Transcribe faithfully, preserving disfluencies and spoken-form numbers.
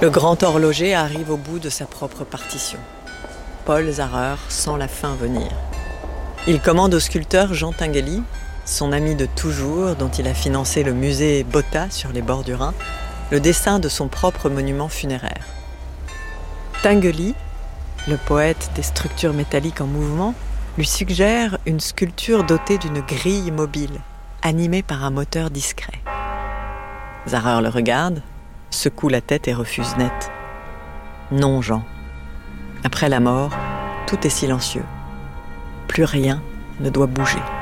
Le grand horloger arrive au bout de sa propre partition. Paul Zarer sent la fin venir. Il commande au sculpteur Jean Tinguely, son ami de toujours dont il a financé le musée Botta sur les bords du Rhin, le dessin de son propre monument funéraire. Tinguely, le poète des structures métalliques en mouvement, lui suggère une sculpture dotée d'une grille mobile, animée par un moteur discret. Zarer le regarde, secoue la tête et refuse net. Non, Jean. Après la mort, tout est silencieux. Plus rien ne doit bouger.